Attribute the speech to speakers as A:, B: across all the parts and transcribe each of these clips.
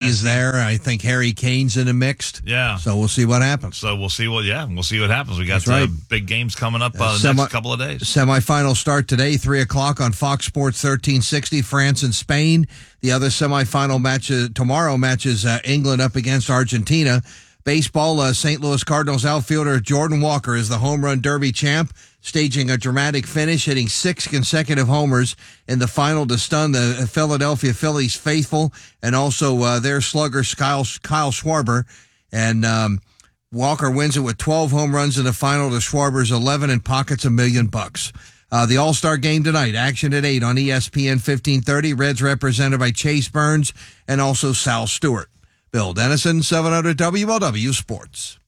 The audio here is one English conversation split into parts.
A: is there. I think Harry Kane's in the mixed.
B: Yeah.
A: So we'll see what happens.
B: So we'll see what happens. We got big games coming up the next couple of days.
A: Semifinal start today, 3 o'clock on Fox Sports 1360, France and Spain. The other semifinal match tomorrow matches England up against Argentina. Baseball, St. Louis Cardinals outfielder Jordan Walker is the home run derby champ, staging a dramatic finish, hitting 6 consecutive homers in the final to stun the Philadelphia Phillies faithful and also their slugger Kyle Schwarber. And Walker wins it with 12 home runs in the final to Schwarber's 11 and pockets $1 million. The All-Star game tonight, action at 8 on ESPN 1530. Reds represented by Chase Burns and also Sal Stewart. Bill Dennison, 700 WLW Sports.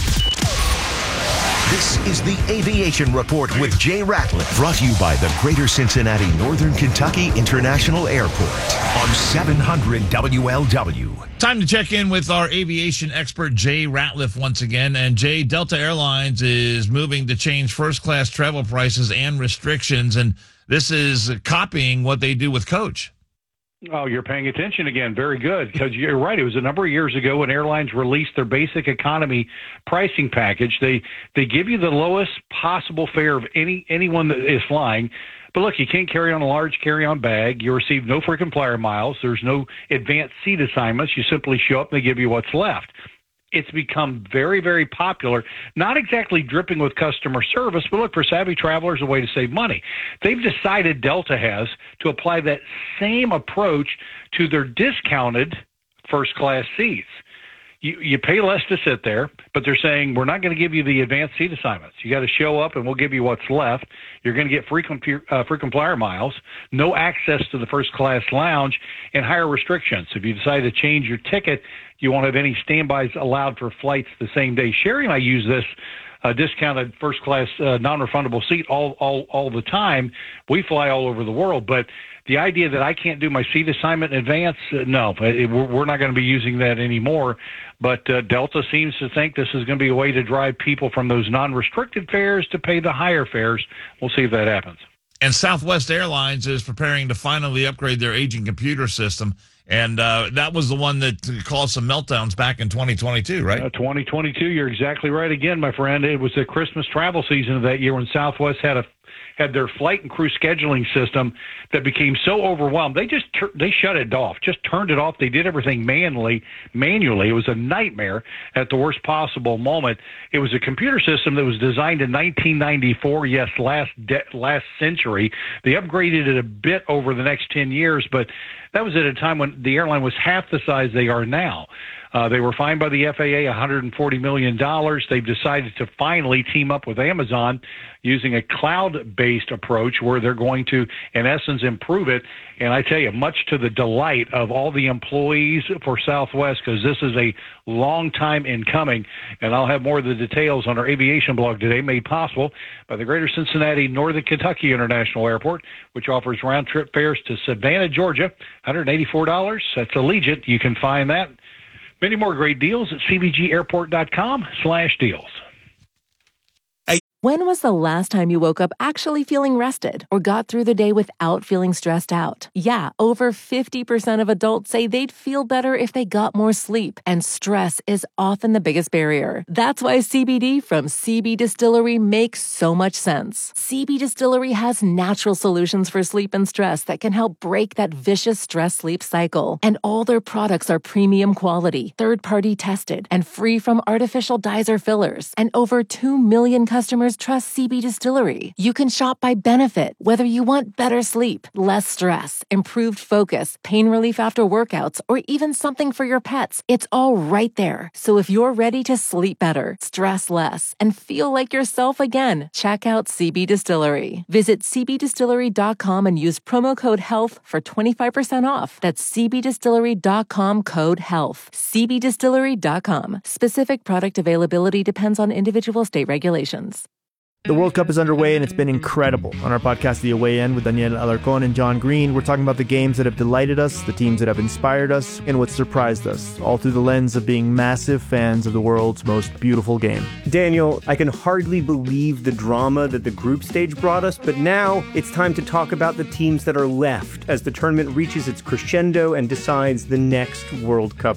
C: This is the Aviation Report with Jay Ratliff, brought to you by the Greater Cincinnati Northern Kentucky International Airport on 700 WLW.
B: Time to check in with our aviation expert, Jay Ratliff, once again. And Jay, Delta Airlines is moving to change first-class travel prices and restrictions, and this is copying what they do with Coach.
D: Oh, you're paying attention again. Very good, because you're right. It was a number of years ago when airlines released their basic economy pricing package. They give you the lowest possible fare of anyone that is flying. But look, you can't carry on a large carry-on bag. You receive no frequent flyer miles. There's no advanced seat assignments. You simply show up and they give you what's left. It's become very, very popular, not exactly dripping with customer service, but look, for savvy travelers, a way to save money. They've decided, Delta has, to apply that same approach to their discounted first-class seats. You pay less to sit there, but they're saying we're not going to give you the advanced seat assignments. You got to show up, and we'll give you what's left. You're going to get frequent flyer miles, no access to the first-class lounge, and higher restrictions. If you decide to change your ticket, you won't have any standbys allowed for flights the same day. Sherry and I use this discounted first-class non-refundable seat all the time. We fly all over the world, but the idea that I can't do my seat assignment in advance, no, we're not going to be using that anymore. But Delta seems to think this is going to be a way to drive people from those non-restricted fares to pay the higher fares. We'll see if that happens.
B: And Southwest Airlines is preparing to finally upgrade their aging computer system. And that was the one that caused some meltdowns back in 2022, right?
D: 2022, you're exactly right again, my friend. It was the Christmas travel season of that year when Southwest had their flight and crew scheduling system that became so overwhelmed. They shut it off, just turned it off. They did everything manually. It was a nightmare at the worst possible moment. It was a computer system that was designed in 1994, yes, last century. They upgraded it a bit over the next 10 years, but that was at a time when the airline was half the size they are now. They were fined by the FAA $140 million. They've decided to finally team up with Amazon using a cloud-based approach where they're going to, in essence, improve it. And I tell you, much to the delight of all the employees for Southwest, because this is a long time in coming. And I'll have more of the details on our aviation blog today, made possible by the Greater Cincinnati Northern Kentucky International Airport, which offers round-trip fares to Savannah, Georgia, $184. That's Allegiant. You can find that. Many more great deals at cbgairport.com/deals.
E: When was the last time you woke up actually feeling rested or got through the day without feeling stressed out? Yeah, over 50% of adults say they'd feel better if they got more sleep, and stress is often the biggest barrier. That's why CBD from CB Distillery makes so much sense. CB Distillery has natural solutions for sleep and stress that can help break that vicious stress-sleep cycle. And all their products are premium quality, third-party tested, and free from artificial dyes or fillers. And over 2 million customers trust CB Distillery. You can shop by benefit, whether you want better sleep, less stress, improved focus, pain relief after workouts, or even something for your pets. It's all right there. So if you're ready to sleep better, stress less, and feel like yourself again, check out CB Distillery. Visit cbdistillery.com and use promo code HEALTH for 25% off. That's cbdistillery.com, code HEALTH. cbdistillery.com. Specific product availability depends on individual state regulations.
F: The World Cup is underway, and it's been incredible. On our podcast, The Away End, with Daniel Alarcón and John Green, we're talking about the games that have delighted us, the teams that have inspired us, and what surprised us, all through the lens of being massive fans of the world's most beautiful game.
G: Daniel, I can hardly believe the drama that the group stage brought us, but now it's time to talk about the teams that are left as the tournament reaches its crescendo and decides the next World Cup